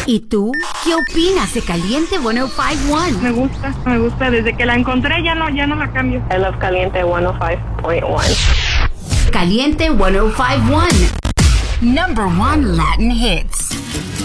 ¿Y tú? ¿Qué opinas de Caliente 105.1? Me gusta. Desde que la encontré ya no la cambio. I love Caliente 105.1. Caliente 105.1. Number 1 Latin hits.